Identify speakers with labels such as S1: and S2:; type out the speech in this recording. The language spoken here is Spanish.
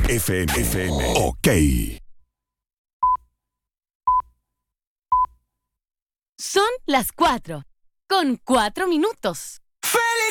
S1: FM. Ok.
S2: Son las 4, con 4 minutos.
S3: ¡Feliz